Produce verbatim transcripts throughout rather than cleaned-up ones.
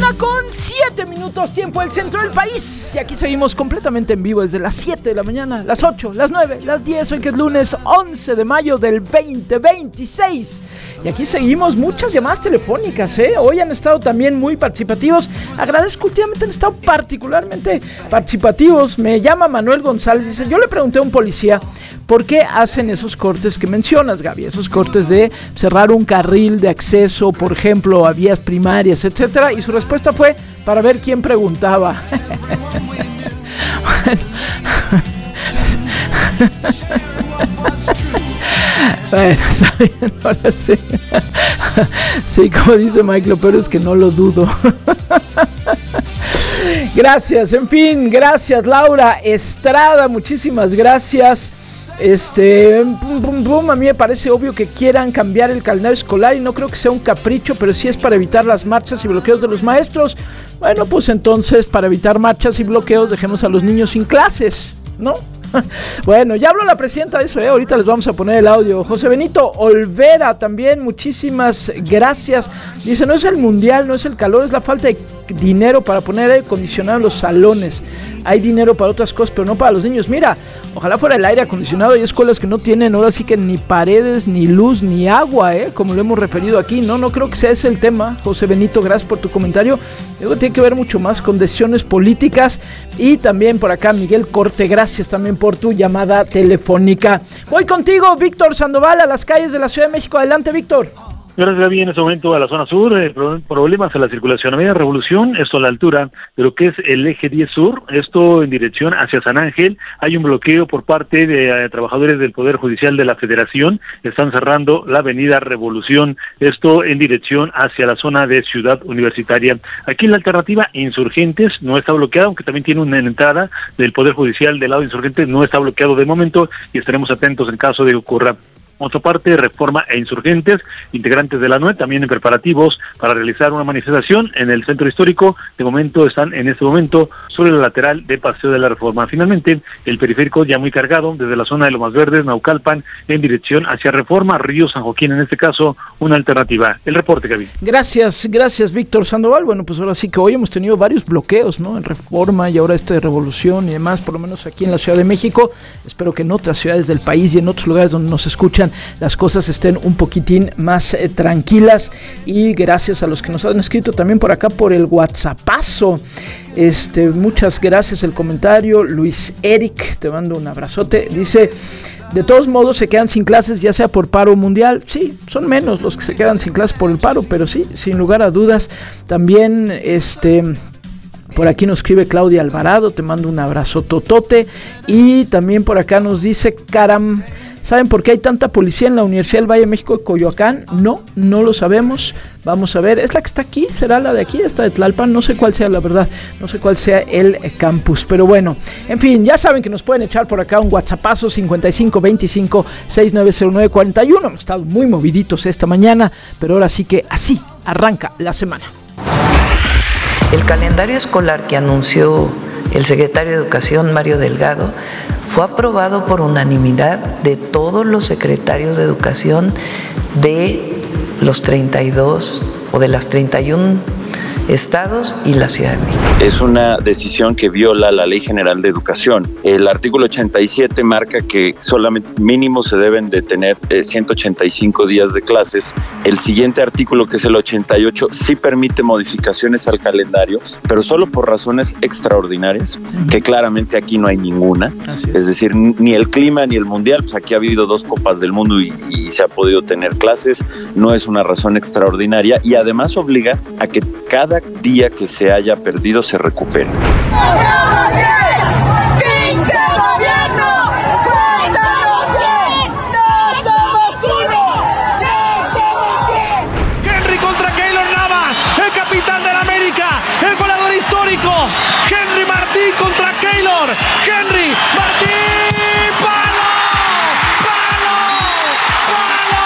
Con siete minutos tiempo del centro del país. Y aquí seguimos completamente en vivo desde las siete de la mañana, las ocho, las nueve, las diez, hoy que es lunes once de mayo del veinte veintiséis. Y aquí seguimos, muchas llamadas telefónicas, ¿eh? Hoy han estado también muy participativos. Agradezco, últimamente han estado particularmente participativos. Me llama Manuel González, dice, yo le pregunté a un policía ¿por qué hacen esos cortes que mencionas, Gaby? Esos cortes de cerrar un carril de acceso, por ejemplo, a vías primarias, etcétera. Y su respuesta fue para ver quién preguntaba. Bueno. Bueno, está bien, ahora sí. Sí, como dice Mike, lo peor es que no lo dudo. Gracias, en fin, gracias Laura Estrada, muchísimas gracias. Este, pum, pum, pum, a mí me parece obvio que quieran cambiar el calendario escolar y no creo que sea un capricho, pero sí es para evitar las marchas y bloqueos de los maestros. Bueno, pues entonces para evitar marchas y bloqueos dejemos a los niños sin clases, ¿no? Bueno, ya habló la presidenta de eso, ¿eh? Ahorita les vamos a poner el audio. José Benito Olvera también, muchísimas gracias. Dice, no es el mundial, no es el calor, es la falta de dinero para poner aire acondicionado en los salones. Hay dinero para otras cosas, pero no para los niños. Mira, ojalá fuera el aire acondicionado. Hay escuelas que no tienen ahora sí que ni paredes, ni luz, ni agua, ¿eh? Como lo hemos referido aquí. No, no creo que sea ese el tema. José Benito, gracias por tu comentario. Luego tiene que ver mucho más con decisiones políticas. Y también por acá Miguel Corte, gracias también por tu llamada telefónica. Voy contigo, Víctor Sandoval, a las calles de la Ciudad de México. Adelante, Víctor. Gracias, Gaby. En este momento a la zona sur, eh, problemas en la circulación. Avenida Revolución, esto a la altura de lo que es el eje diez sur, esto en dirección hacia San Ángel. Hay un bloqueo por parte de eh, trabajadores del Poder Judicial de la Federación. Están cerrando la avenida Revolución, esto en dirección hacia la zona de Ciudad Universitaria. Aquí la alternativa, Insurgentes, no está bloqueada, aunque también tiene una entrada del Poder Judicial del lado de Insurgentes, no está bloqueado de momento y estaremos atentos en caso de que ocurra. Otra parte, Reforma e Insurgentes, integrantes de la N U E, también en preparativos para realizar una manifestación en el centro histórico. De momento están en este momento sobre la lateral de Paseo de la Reforma. Finalmente, el periférico ya muy cargado desde la zona de Lomas Verdes, Naucalpan, en dirección hacia Reforma, Río San Joaquín, en este caso, una alternativa. El reporte, Gaby. Gracias, gracias, Víctor Sandoval. Bueno, pues ahora sí que hoy hemos tenido varios bloqueos, ¿no? En Reforma y ahora este de Revolución y demás, por lo menos aquí en la Ciudad de México. Espero que en otras ciudades del país y en otros lugares donde nos escuchan las cosas estén un poquitín más eh, tranquilas, y gracias a los que nos han escrito también por acá por el WhatsAppazo. Este, muchas gracias el comentario. Luis Eric, te mando un abrazote. Dice, de todos modos se quedan sin clases, ya sea por paro mundial. Sí, son menos los que se quedan sin clases por el paro, pero sí, sin lugar a dudas. También este por aquí nos escribe Claudia Alvarado, te mando un abrazo totote. Y también por acá nos dice Caram, ¿saben por qué hay tanta policía en la Universidad del Valle de México de Coyoacán? No, no lo sabemos. Vamos a ver, ¿es la que está aquí? ¿Será la de aquí? ¿Esta de Tlalpan? No sé cuál sea, la verdad. No sé cuál sea el campus. Pero bueno, en fin, ya saben que nos pueden echar por acá un WhatsAppazo cincuenta y cinco veinticinco sesenta y nueve cero nueve cuarenta y uno. Hemos estado muy moviditos esta mañana, pero ahora sí que así arranca la semana. El calendario escolar que anunció el secretario de Educación, Mario Delgado, fue aprobado por unanimidad de todos los secretarios de Educación de los treinta y dos o de las treinta y uno estados y la Ciudad de México. Es una decisión que viola la Ley General de Educación. El artículo ochenta y siete marca que solamente mínimo se deben de tener eh, ciento ochenta y cinco días de clases. El siguiente artículo, que es el ochenta y ocho, sí permite modificaciones al calendario, pero solo por razones extraordinarias, uh-huh. que claramente aquí no hay ninguna. Es. es decir, ni el clima ni el mundial, pues aquí ha habido dos copas del mundo y, y se ha podido tener clases, no es una razón extraordinaria, y además obliga a que cada día que se haya perdido se recupere. Henry contra Keylor Navas, el capitán del América, el goleador histórico. Henry Martín contra Keylor. Henry Martín, ¡palo! ¡Palo! ¡Palo!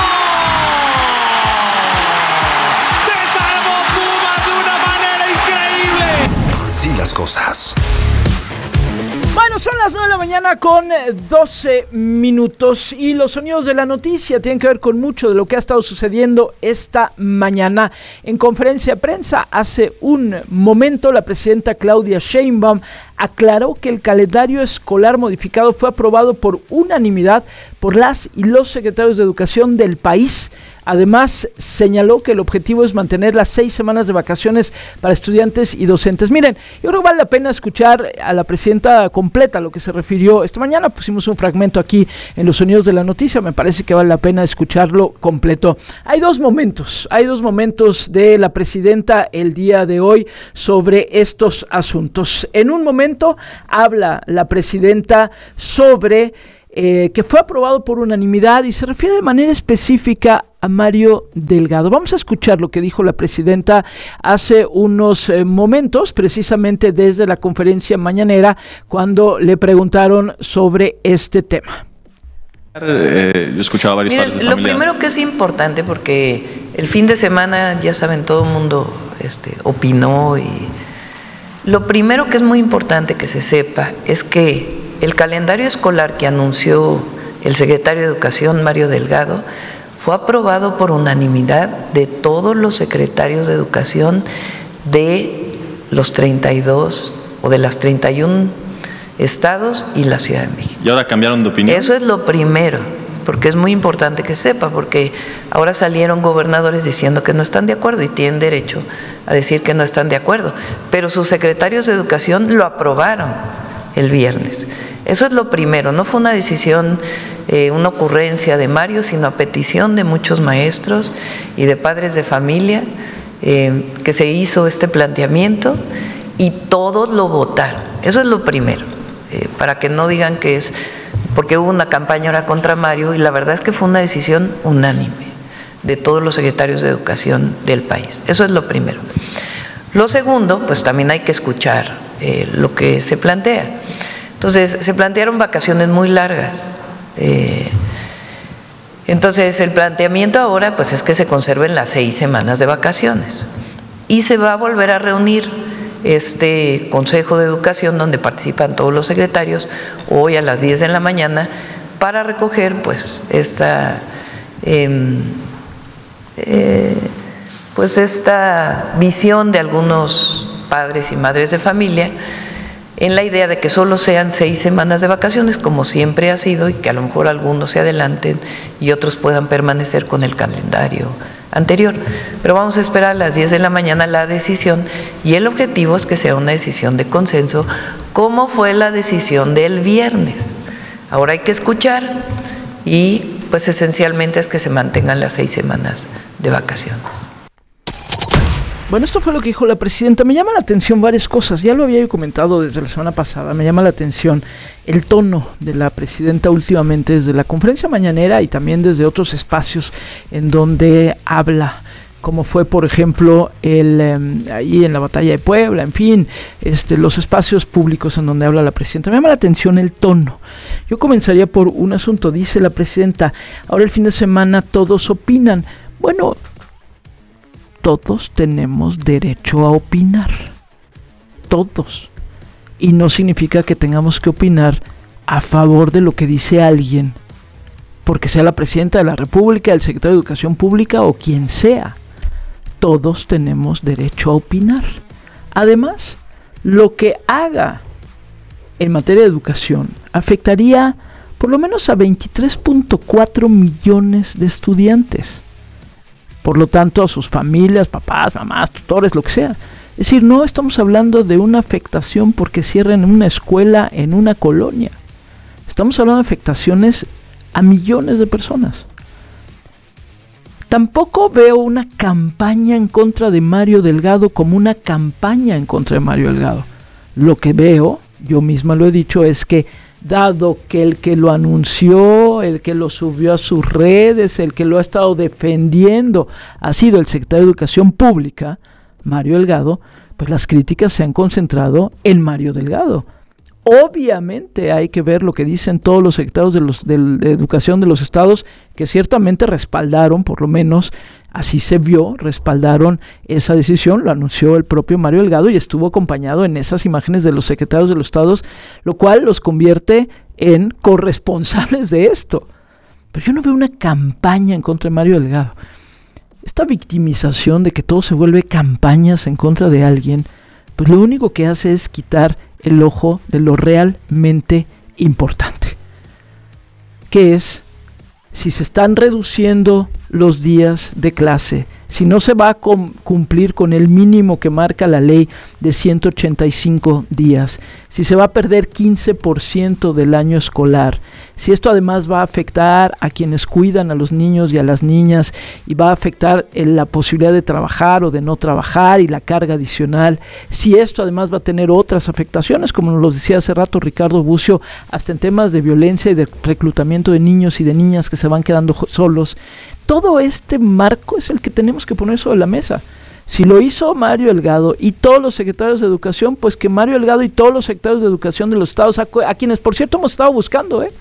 Se salvó Pumas de una manera increíble. Sí, las cosas. Bueno, Bueno, son las nueve de la mañana con doce minutos y los sonidos de la noticia tienen que ver con mucho de lo que ha estado sucediendo esta mañana. En conferencia de prensa hace un momento, la presidenta Claudia Sheinbaum aclaró que el calendario escolar modificado fue aprobado por unanimidad por las y los secretarios de educación del país. Además, señaló que el objetivo es mantener las seis semanas de vacaciones para estudiantes y docentes. Miren, yo creo que vale la pena escuchar a la presidenta completa, a lo que se refirió esta mañana. Pusimos un fragmento aquí en los sonidos de la noticia, me parece que vale la pena escucharlo completo. Hay dos momentos, hay dos momentos de la presidenta el día de hoy sobre estos asuntos. En un momento habla la presidenta sobre Eh, que fue aprobado por unanimidad y se refiere de manera específica a Mario Delgado. Vamos a escuchar lo que dijo la presidenta hace unos eh, momentos, precisamente desde la conferencia mañanera, cuando le preguntaron sobre este tema. Eh, yo he escuchado a varios Miren, padres de lo familia. primero que es importante, porque el fin de semana, ya saben, todo el mundo este, opinó, y lo primero que es muy importante que se sepa es que el calendario escolar que anunció el secretario de Educación, Mario Delgado, fue aprobado por unanimidad de todos los secretarios de Educación de los treinta y dos o de las treinta y uno estados y la Ciudad de México. ¿Y ahora cambiaron de opinión? Eso es lo primero, porque es muy importante que sepa, porque ahora salieron gobernadores diciendo que no están de acuerdo y tienen derecho a decir que no están de acuerdo, pero sus secretarios de Educación lo aprobaron el viernes. Eso es lo primero, no fue una decisión, eh, una ocurrencia de Mario, sino a petición de muchos maestros y de padres de familia eh, que se hizo este planteamiento y todos lo votaron. Eso es lo primero, eh, para que no digan que es porque hubo una campaña ahora contra Mario, y la verdad es que fue una decisión unánime de todos los secretarios de Educación del país. Eso es lo primero. Lo segundo, pues también hay que escuchar eh, lo que se plantea. Entonces, se plantearon vacaciones muy largas. Eh, entonces, el planteamiento ahora pues es que se conserven las seis semanas de vacaciones. Y se va a volver a reunir este Consejo de Educación, donde participan todos los secretarios, hoy a las diez de la mañana, para recoger pues esta, eh, eh, pues esta visión de algunos padres y madres de familia, en la idea de que solo sean seis semanas de vacaciones, como siempre ha sido, y que a lo mejor algunos se adelanten y otros puedan permanecer con el calendario anterior. Pero vamos a esperar a las diez de la mañana la decisión, y el objetivo es que sea una decisión de consenso, como fue la decisión del viernes. Ahora hay que escuchar, y pues esencialmente es que se mantengan las seis semanas de vacaciones. Bueno, esto fue lo que dijo la presidenta. Me llama la atención varias cosas, ya lo había comentado desde la semana pasada. Me llama la atención el tono de la presidenta últimamente, desde la conferencia mañanera y también desde otros espacios en donde habla, como fue por ejemplo el eh, ahí en la batalla de Puebla, en fin, este, los espacios públicos en donde habla la presidenta. Me llama la atención el tono. Yo comenzaría por un asunto. Dice la presidenta, ahora el fin de semana todos opinan. Bueno, todos tenemos derecho a opinar, todos, y no significa que tengamos que opinar a favor de lo que dice alguien, porque sea la presidenta de la República, el secretario de Educación Pública o quien sea. Todos tenemos derecho a opinar. Además, lo que haga en materia de educación afectaría por lo menos a veintitrés punto cuatro millones de estudiantes. Por lo tanto, a sus familias, papás, mamás, tutores, lo que sea. Es decir, no estamos hablando de una afectación porque cierren una escuela en una colonia. Estamos hablando de afectaciones a millones de personas. Tampoco veo una campaña en contra de Mario Delgado como una campaña en contra de Mario Delgado. Lo que veo, yo misma lo he dicho, es que dado que el que lo anunció, el que lo subió a sus redes, el que lo ha estado defendiendo, ha sido el secretario de Educación Pública, Mario Delgado, pues las críticas se han concentrado en Mario Delgado. Obviamente hay que ver lo que dicen todos los secretarios de, los, de, de educación de los estados, que ciertamente respaldaron, por lo menos así se vio, respaldaron esa decisión, lo anunció el propio Mario Delgado y estuvo acompañado en esas imágenes de los secretarios de los estados, lo cual los convierte en corresponsables de esto. Pero yo no veo una campaña en contra de Mario Delgado. Esta victimización de que todo se vuelve campañas en contra de alguien, pues lo único que hace es quitar el ojo de lo realmente importante, que es si se están reduciendo los días de clase, si no se va a com- cumplir con el mínimo que marca la ley de ciento ochenta y cinco días, si se va a perder quince por ciento del año escolar, si esto además va a afectar a quienes cuidan a los niños y a las niñas y va a afectar en la posibilidad de trabajar o de no trabajar y la carga adicional, si esto además va a tener otras afectaciones, como nos lo decía hace rato Ricardo Bucio, hasta en temas de violencia y de reclutamiento de niños y de niñas que se van quedando solos. Todo este marco es el que tenemos que poner sobre la mesa. Si lo hizo Mario Delgado y todos los secretarios de educación, pues que Mario Delgado y todos los secretarios de educación de los estados, a, a quienes por cierto hemos estado buscando, ¿eh?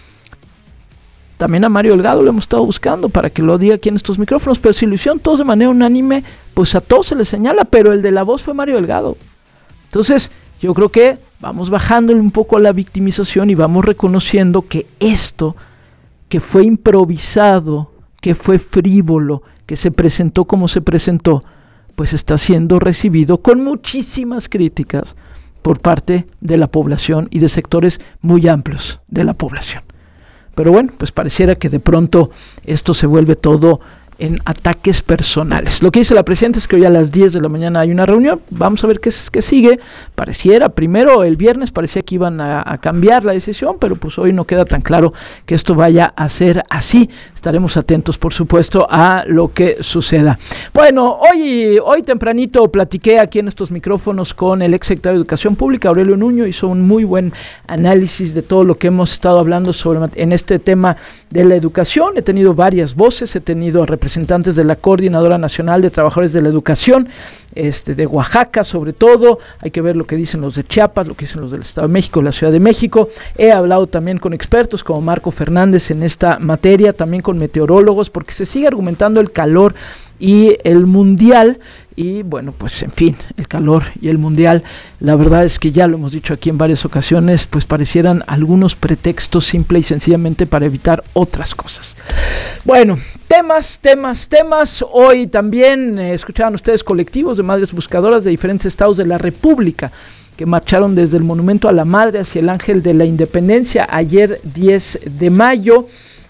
También a Mario Delgado lo hemos estado buscando para que lo diga aquí en estos micrófonos, pero si lo hicieron todos de manera unánime, pues a todos se les señala, pero el de la voz fue Mario Delgado. Entonces, yo creo que vamos bajándole un poco a la victimización y vamos reconociendo que esto, que fue improvisado, que fue frívolo, que se presentó como se presentó, pues está siendo recibido con muchísimas críticas por parte de la población y de sectores muy amplios de la población. Pero bueno, pues pareciera que de pronto esto se vuelve todo en ataques personales. Lo que dice la presidenta es que hoy a las diez de la mañana hay una reunión, vamos a ver qué, qué sigue. Pareciera, primero el viernes parecía que iban a, a cambiar la decisión, pero pues hoy no queda tan claro que esto vaya a ser así. Estaremos atentos, por supuesto, a lo que suceda. Bueno, hoy, hoy tempranito platiqué aquí en estos micrófonos con el ex secretario de Educación Pública, Aurelio Nuño, hizo un muy buen análisis de todo lo que hemos estado hablando sobre en este tema de la educación. He tenido varias voces, he tenido representantes representantes de la Coordinadora Nacional de Trabajadores de la Educación, este, de Oaxaca sobre todo, hay que ver lo que dicen los de Chiapas, lo que dicen los del Estado de México, la Ciudad de México. He hablado también con expertos como Marco Fernández en esta materia, también con meteorólogos, porque se sigue argumentando el calor y el mundial, y bueno, pues en fin, el calor y el mundial, la verdad es que ya lo hemos dicho aquí en varias ocasiones, pues parecieran algunos pretextos simple y sencillamente para evitar otras cosas. Bueno, temas, temas, temas. Hoy también eh, escuchaban ustedes colectivos de madres buscadoras de diferentes estados de la República que marcharon desde el Monumento a la Madre hacia el Ángel de la Independencia ayer diez de mayo.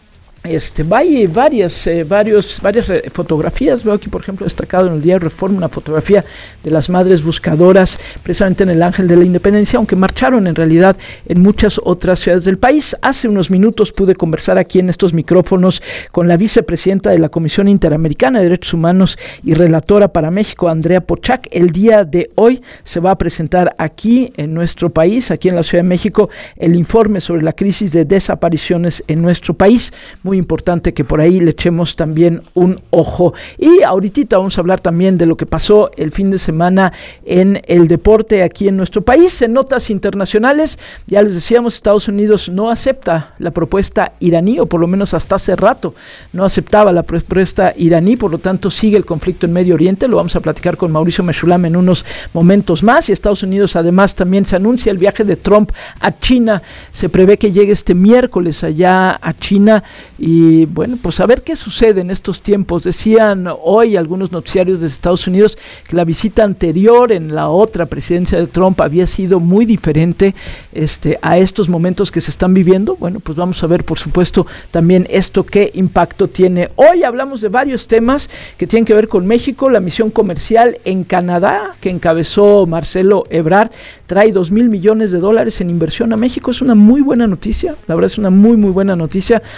Este, hay varias, eh, varios, varias re- fotografías. Veo aquí, por ejemplo, destacado en el diario Reforma una fotografía de las madres buscadoras precisamente en el Ángel de la Independencia, aunque marcharon en realidad en muchas otras ciudades del país. Hace unos minutos pude conversar aquí en estos micrófonos con la vicepresidenta de la Comisión Interamericana de Derechos Humanos y relatora para México, Andrea Pochac. El día de hoy se va a presentar aquí en nuestro país, aquí en la Ciudad de México, el informe sobre la crisis de desapariciones en nuestro país. Muy importante que por ahí le echemos también un ojo. Y ahorita vamos a hablar también de lo que pasó el fin de semana en el deporte aquí en nuestro país. En notas internacionales, ya les decíamos, Estados Unidos no acepta la propuesta iraní, o por lo menos hasta hace rato no aceptaba la propuesta iraní, por lo tanto sigue el conflicto en Medio Oriente. Lo vamos a platicar con Mauricio Meshulam en unos momentos más. Y Estados Unidos además también se anuncia el viaje de Trump a China. Se prevé que llegue este miércoles allá a China. Y bueno, pues a ver qué sucede en estos tiempos. Decían hoy algunos noticiarios de Estados Unidos que la visita anterior en la otra presidencia de Trump había sido muy diferente este, a estos momentos que se están viviendo. Bueno, pues vamos a ver, por supuesto, también esto qué impacto tiene. Hoy hablamos de varios temas que tienen que ver con México. La misión comercial en Canadá que encabezó Marcelo Ebrard trae dos mil millones de dólares en inversión a México. Es una muy buena noticia, la verdad es una muy muy buena noticia. Hoy estuve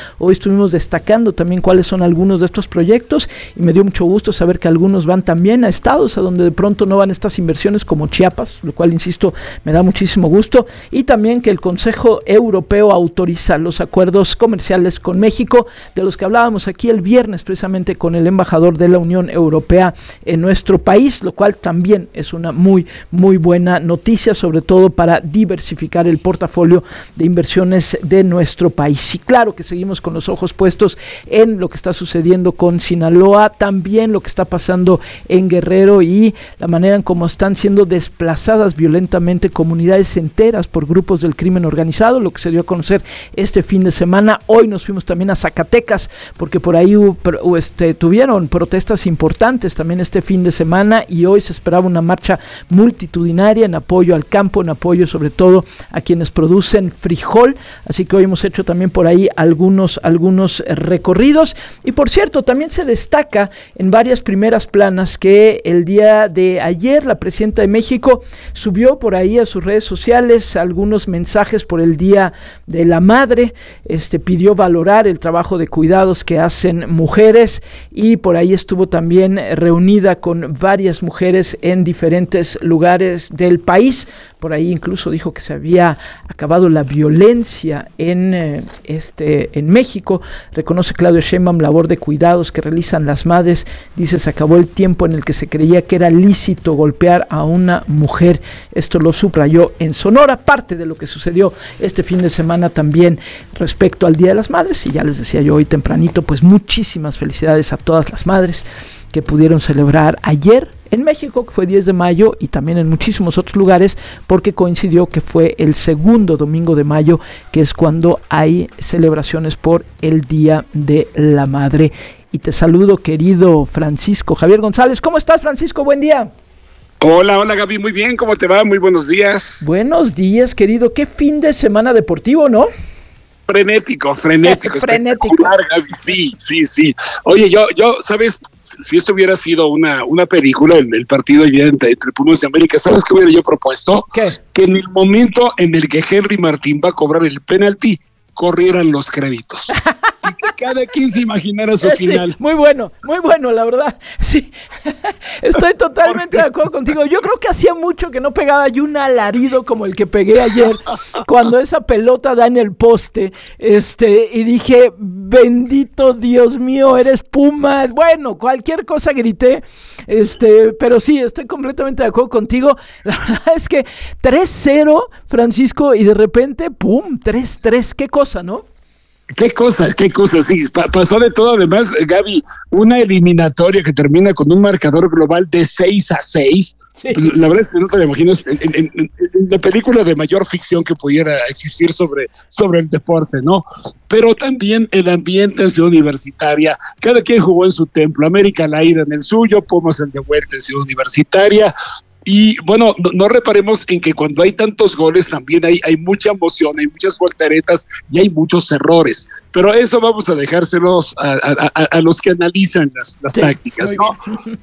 estuvimos destacando también cuáles son algunos de estos proyectos y me dio mucho gusto saber que algunos van también a estados a donde de pronto no van estas inversiones como Chiapas, lo cual, insisto, me da muchísimo gusto, y también que el Consejo Europeo autoriza los acuerdos comerciales con México, de los que hablábamos aquí el viernes precisamente con el embajador de la Unión Europea en nuestro país, lo cual también es una muy, muy buena noticia, sobre todo para diversificar el portafolio de inversiones de nuestro país. Y claro que seguimos con los ojos puestos en lo que está sucediendo con Sinaloa, también lo que está pasando en Guerrero y la manera en cómo están siendo desplazadas violentamente comunidades enteras por grupos del crimen organizado, lo que se dio a conocer este fin de semana. Hoy nos fuimos también a Zacatecas, porque por ahí hubo, este, tuvieron protestas importantes también este fin de semana, y hoy se esperaba una marcha multitudinaria en apoyo al campo, en apoyo sobre todo a quienes producen frijol, así que hoy hemos hecho también por ahí algunos, algunos recorridos. Y por cierto, también se destaca en varias primeras planas que el día de ayer la presidenta de México subió por ahí a sus redes sociales algunos mensajes por el Día de la Madre, este, pidió valorar el trabajo de cuidados que hacen mujeres, y por ahí estuvo también reunida con varias mujeres en diferentes lugares del país. Por ahí incluso dijo que se había acabado la violencia en, eh, este, en México. Reconoce Claudia Sheinbaum la labor de cuidados que realizan las madres. Dice, se acabó el tiempo en el que se creía que era lícito golpear a una mujer. Esto lo subrayó en Sonora, parte de lo que sucedió este fin de semana también respecto al Día de las Madres. Y ya les decía yo hoy tempranito, pues muchísimas felicidades a todas las madres que pudieron celebrar ayer en México, que fue diez de mayo, y también en muchísimos otros lugares, porque coincidió que fue el segundo domingo de mayo, que es cuando hay celebraciones por el Día de la Madre. Y te saludo, querido Francisco Javier González. ¿Cómo estás, Francisco? Buen día. Hola, hola Gaby, muy bien, ¿cómo te va? Muy buenos días. Buenos días, querido. Qué fin de semana deportivo, ¿no? Frenético, frenético, frenético. Gaby. Sí, sí, sí. Oye, yo, yo, ¿sabes? Si esto hubiera sido una, una película, el, el partido ayer entre, entre Pumas de América, ¿sabes qué hubiera yo propuesto? ¿Qué? Que en el momento en el que Henry Martín va a cobrar el penalti, corrieran los créditos. Y que cada quien se imaginara su sí, final. Muy bueno, muy bueno, la verdad. Sí, estoy totalmente de acuerdo contigo. Yo creo que hacía mucho que no pegaba yo un alarido como el que pegué ayer, cuando esa pelota da en el poste, este, y dije, bendito Dios mío, eres Puma. Bueno, cualquier cosa grité, este, pero sí, estoy completamente de acuerdo contigo. La verdad es que tres cero, Francisco, y de repente, pum, tres tres, qué cosa, ¿no? Qué cosa, qué cosa, sí, pa- pasó de todo. Además, Gaby, una eliminatoria que termina con un marcador global de seis a seis. Sí. La verdad es que no te lo imaginas en, en, en, en la película de mayor ficción que pudiera existir sobre, sobre el deporte, ¿no? Pero también el ambiente en Ciudad Universitaria, cada quien jugó en su templo, América al aire en el suyo, Pumas en de vuelta en Ciudad Universitaria. Y bueno, no, no reparemos en que cuando hay tantos goles también hay, hay mucha emoción, hay muchas volteretas y hay muchos errores. Pero eso vamos a dejárselos a, a, a, a los que analizan las, las sí, tácticas, ¿no?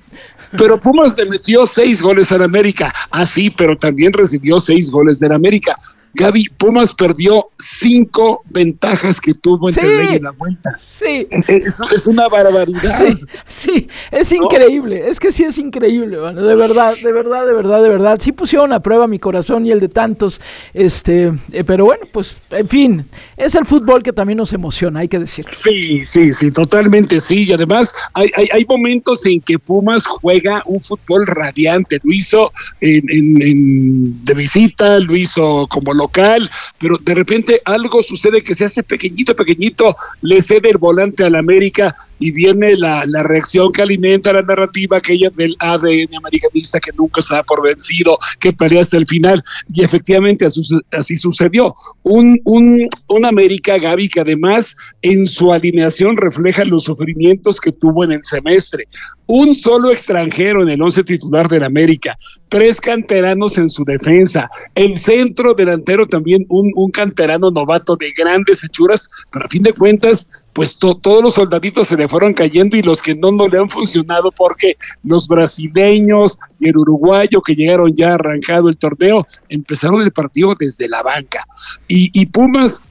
Pero Pumas le metió seis goles al América. Ah, sí, pero también recibió seis goles del América. Gaby, Pumas perdió cinco ventajas que tuvo entre sí, el y la vuelta. Sí. Es, es una barbaridad. Sí, sí, es ¿no? increíble. Es que sí es increíble, bueno, de verdad, de verdad, de verdad, de verdad. Sí pusieron a prueba mi corazón y el de tantos, este, eh, pero bueno, pues, en fin, es el fútbol que también nos emociona, hay que decirlo. Sí, sí, sí, totalmente sí. Y además hay, hay, hay momentos en que Pumas juega un fútbol radiante. Lo hizo en, en, en, de visita, lo hizo como local, pero de repente algo sucede que se hace pequeñito, pequeñito, le cede el volante al América y viene la, la reacción que alimenta la narrativa aquella del A D N americanista que nunca se da por vencido, que pelea hasta el final, y efectivamente así, así sucedió. Un, un, un América, Gaby, que además en su alineación refleja los sufrimientos que tuvo en el semestre. Un solo extranjero en el once titular del América, tres canteranos en su defensa, el centro delantero también un, un canterano novato de grandes hechuras, pero a fin de cuentas, pues to, todos los soldaditos se le fueron cayendo y los que no, no le han funcionado porque los brasileños y el uruguayo que llegaron ya arrancado el torneo, empezaron el partido desde la banca. Y, y Pumas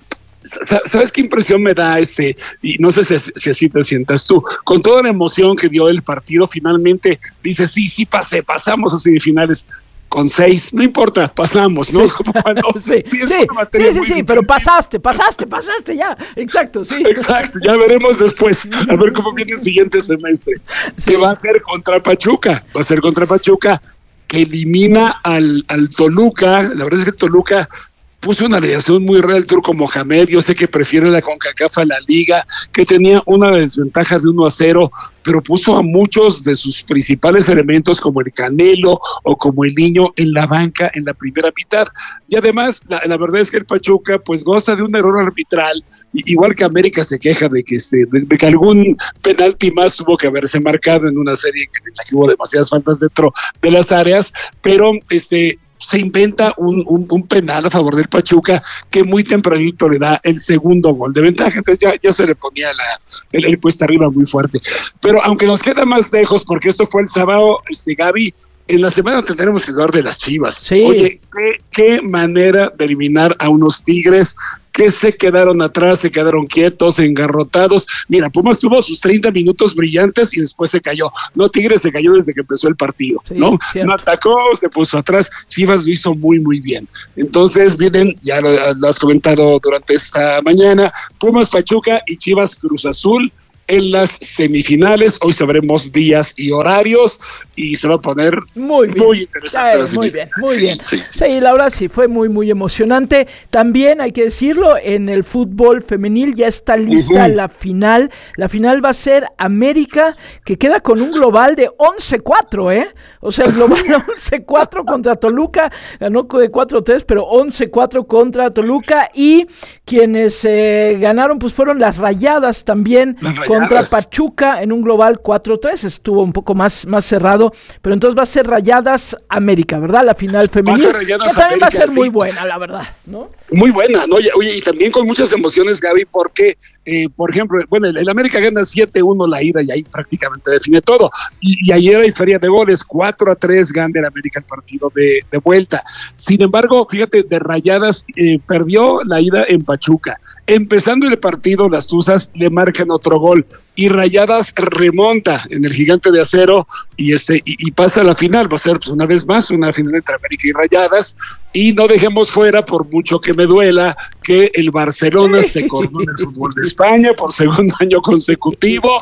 ¿Sabes qué impresión me da este? Y no sé si, si así te sientas tú. Con toda la emoción que dio el partido, finalmente dice, sí, sí pasé, pasamos a semifinales. Con seis, no importa, pasamos, ¿no? Sí, Como cuando sí, sí, sí, sí, sí, pero pasaste, pasaste, pasaste ya, exacto, sí. Exacto, ya veremos después, a ver cómo viene el siguiente semestre. Sí. Que va a ser contra Pachuca, va a ser contra Pachuca, que elimina al, al Toluca. La verdad es que Toluca puso una alineación muy real, Turco Mohamed. Yo sé que prefiere la CONCACAF a la Liga, que tenía una desventaja de uno a cero, pero puso a muchos de sus principales elementos, como el Canelo o como el Niño, en la banca en la primera mitad. Y además, la, la verdad es que el Pachuca pues goza de un error arbitral, igual que América se queja de que, este, de, de que algún penalti más tuvo que haberse marcado en una serie en la que hubo demasiadas faltas dentro de las áreas, pero este se inventa un, un, un penal a favor del Pachuca que muy tempranito le da el segundo gol de ventaja. Entonces ya, ya se le ponía la, el, el cuesta arriba muy fuerte. Pero aunque nos queda más lejos, porque esto fue el sábado, este Gaby, en la semana tendremos que hablar de las Chivas. Sí. Oye, qué, qué manera de eliminar a unos Tigres que se quedaron atrás, se quedaron quietos, engarrotados. Mira, Pumas tuvo sus treinta minutos brillantes y después se cayó. No, Tigres se cayó desde que empezó el partido, sí, ¿no? Cierto. No atacó, se puso atrás. Chivas lo hizo muy, muy bien. Entonces vienen, ya lo, lo has comentado durante esta mañana, Pumas Pachuca y Chivas Cruz Azul en las semifinales. Hoy sabremos días y horarios y se va a poner muy, bien. muy interesante. Sí, muy bien, muy sí, bien. Sí, sí, sí, la verdad sí fue muy, muy emocionante. También hay que decirlo, en el fútbol femenil ya está lista uh-huh. la final. La final va a ser América, que queda con un global de once cuatro, ¿eh? O sea, el global once cuatro contra Toluca, ganó de cuatro tres, pero once cuatro contra Toluca, y quienes eh, ganaron pues fueron las Rayadas también, las Rayadas. Contra Pachuca en un global cuatro tres, estuvo un poco más, más cerrado, pero entonces va a ser Rayadas América, ¿verdad? La final femenil, que también América, va a ser sí. muy buena, la verdad, ¿no? Muy buena, ¿no? Oye, y también con muchas emociones, Gaby, porque, eh, por ejemplo, bueno, el, el América gana siete uno la ida y ahí prácticamente define todo. Y, y ayer hay feria de goles, cuatro a tres gana el América el partido de, de vuelta. Sin embargo, fíjate, de Rayadas eh, perdió la ida en Pachuca. Empezando el partido, las Tuzas le marcan otro gol y Rayadas remonta en el Gigante de Acero y este y, y pasa a la final. Va a ser pues, una vez más una final entre América y Rayadas. Y no dejemos fuera, por mucho que me duela, que el Barcelona se coronó en el fútbol de España por segundo año consecutivo.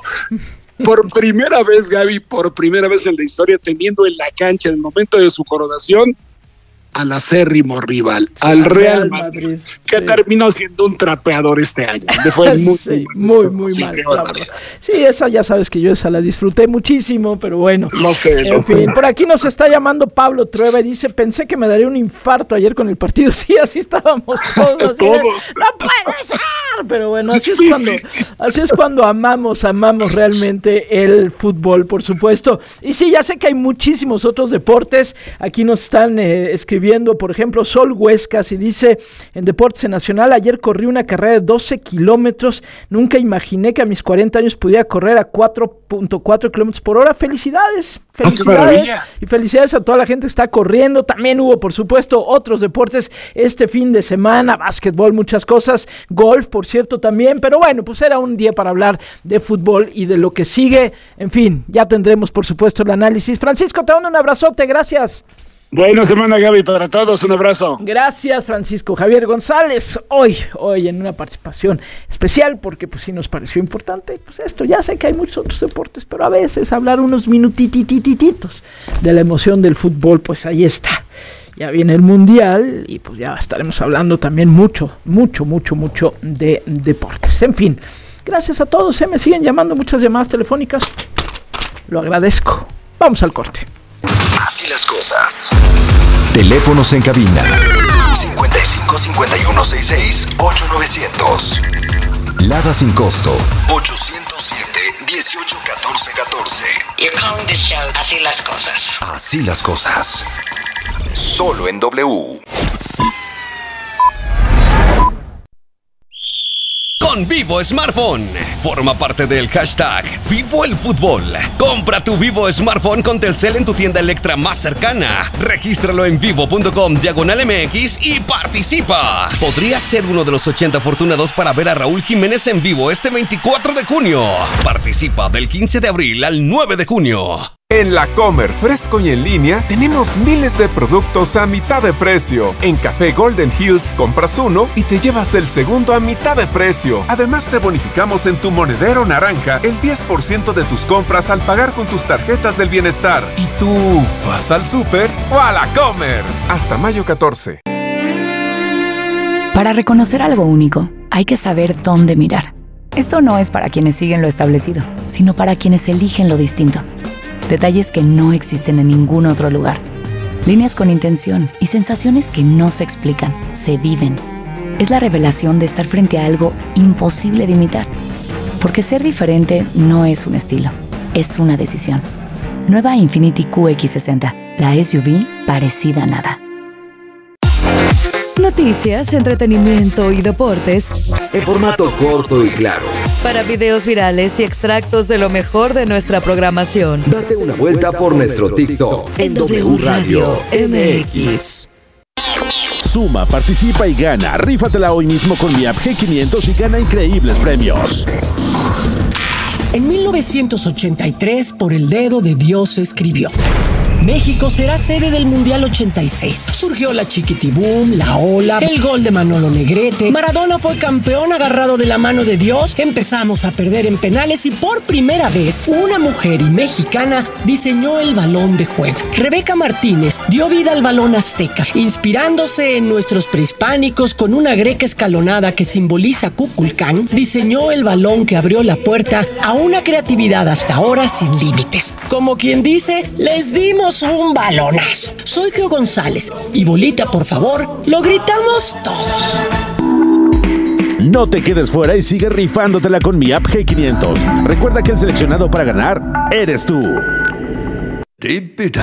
Por primera vez, Gaby, por primera vez en la historia, teniendo en la cancha en el momento de su coronación al acérrimo rival, sí, al Real, Real Madrid, Madrid, que sí. terminó siendo un trapeador este año. Le fue muy, sí, muy, muy, muy sí, mal. Sí, esa ya sabes que yo esa la disfruté muchísimo, pero bueno. No sé, en no fin, sé. Por aquí nos está llamando Pablo Trueba y dice, pensé que me daría un infarto ayer con el partido. Sí, así estábamos todos. todos. No puede ser. Pero bueno, así es, sí, cuando, sí, sí. así es cuando amamos, amamos realmente el fútbol, por supuesto. Y sí, ya sé que hay muchísimos otros deportes. Aquí nos están eh, escribiendo viendo, por ejemplo, Sol Huescas, y dice, en Deportes Nacional, ayer corrí una carrera de doce kilómetros, nunca imaginé que a mis cuarenta años pudiera correr a cuatro punto cuatro kilómetros por hora. Felicidades, felicidades, y felicidades a toda la gente que está corriendo. También hubo, por supuesto, otros deportes este fin de semana, básquetbol, muchas cosas, golf, por cierto, también, pero bueno, pues era un día para hablar de fútbol y de lo que sigue. En fin, ya tendremos, por supuesto, el análisis. Francisco, te mando un abrazote, gracias. Buena semana, Gaby, para todos, un abrazo. Gracias, Francisco. Javier González, hoy, hoy en una participación especial, porque pues sí nos pareció importante, pues esto, ya sé que hay muchos otros deportes, pero a veces hablar unos minutititititos de la emoción del fútbol, pues ahí está. Ya viene el Mundial y pues ya estaremos hablando también mucho, mucho, mucho, mucho de deportes. En fin, gracias a todos, ¿eh? Me siguen llamando muchas llamadas telefónicas, lo agradezco. Vamos al corte. Así las cosas. Teléfonos en cabina cincuenta y cinco, cincuenta y uno, sesenta y seis, ocho novecientos. Lada sin costo ochocientos siete, dieciocho, catorce, catorce. You're calling this show Así las cosas. Así las cosas. Solo en W. con Vivo Smartphone. Forma parte del hashtag Vivo el Fútbol. Compra tu Vivo Smartphone con Telcel en tu tienda Electra más cercana. Regístralo en vivo.com diagonal MX y participa. Podrías ser uno de los ochenta afortunados para ver a Raúl Jiménez en vivo este veinticuatro de junio. Participa del quince de abril al nueve de junio. En La Comer, fresco y en línea, tenemos miles de productos a mitad de precio. En Café Golden Hills, compras uno y te llevas el segundo a mitad de precio. Además, te bonificamos en tu monedero naranja el diez por ciento de tus compras al pagar con tus tarjetas del bienestar. ¿Y tú vas al súper o a La Comer? Hasta mayo catorce. Para reconocer algo único, hay que saber dónde mirar. Esto no es para quienes siguen lo establecido, sino para quienes eligen lo distinto. Detalles que no existen en ningún otro lugar. Líneas con intención y sensaciones que no se explican, se viven. Es la revelación de estar frente a algo imposible de imitar. Porque ser diferente no es un estilo, es una decisión. Nueva Infiniti Q X sesenta, la S U V parecida a nada. Noticias, entretenimiento y deportes en formato corto y claro. Para videos virales y extractos de lo mejor de nuestra programación. Date una vuelta por nuestro TikTok en W Radio M X. Suma, participa y gana. Rífatela hoy mismo con mi app G quinientos y gana increíbles premios. En mil novecientos ochenta y tres, por el dedo de Dios se escribió: México será sede del Mundial ochenta y seis. Surgió la Chiquitibum, la Ola, el gol de Manolo Negrete. Maradona fue campeón agarrado de la mano de Dios. Empezamos a perder en penales y por primera vez una mujer y mexicana diseñó el balón de juego. Rebeca Martínez dio vida al balón azteca, inspirándose en nuestros prehispánicos con una greca escalonada que simboliza Kukulcán. Diseñó el balón que abrió la puerta a una creatividad hasta ahora sin límites. Como quien dice, les dimos un balonazo. Soy Geo González y bolita, por favor, lo gritamos todos. No te quedes fuera y sigue rifándotela con mi app G quinientos. Recuerda que el seleccionado para ganar eres tú. Repeat